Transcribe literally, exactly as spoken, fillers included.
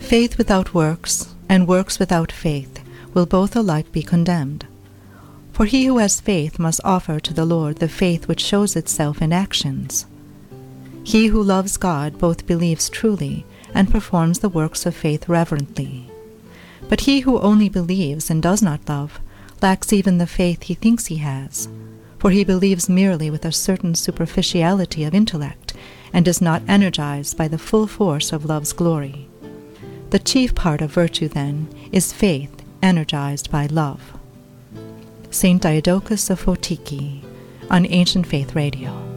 Faith without works, and works without faith, will both alike be condemned. For he who has faith must offer to the Lord the faith which shows itself in actions. He who loves God both believes truly and performs the works of faith reverently. But he who only believes and does not love lacks even the faith he thinks he has, for he believes merely with a certain superficiality of intellect and is not energized by the full force of love's glory. The chief part of virtue, then, is faith energized by love. Saint Diadochus of Photiki, on Ancient Faith Radio.